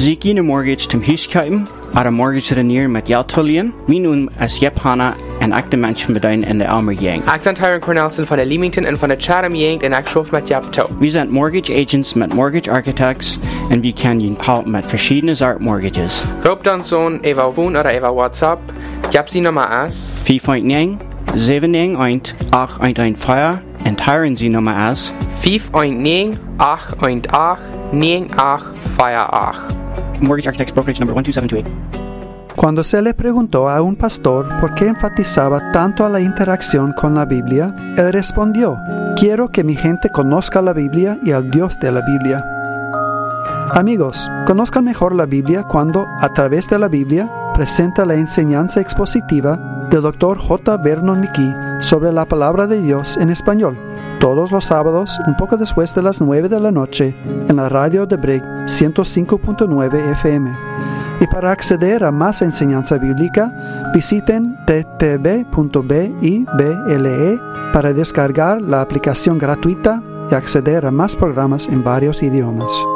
Ziki na mortgage tim huiskuipen, ar a mortgage renier met Jaltolian, minun as Jephana en acte menschen bedein in de Almer Yang. Accent Tyron Cornelson van de Leamington en van de Chatham Yang en Akshoof met Japto. We zijn mortgage agents met mortgage architects en we kan je helpen met verschillende soort mortgages. Roep dan zo'n Eva Woon of Eva WhatsApp. Japsi nummer as 4.9 791 815 en Tyron Z nummer as 519 818 9858. Mortgage Architects Brokerage number 12728. Cuando se le preguntó a un pastor por qué enfatizaba tanto a la interacción con la Biblia, él respondió: quiero que mi gente conozca la Biblia y al Dios de la Biblia. Amigos, conozcan mejor la Biblia cuando, a través de la Biblia, presenta la enseñanza expositiva del Dr. J. Vernon McGee sobre la palabra de Dios en español, todos los sábados, un poco después de las 9 de la noche, en la radio de Brig 105.9 FM. Y para acceder a más enseñanza bíblica, visiten ttb.bible para descargar la aplicación gratuita y acceder a más programas en varios idiomas.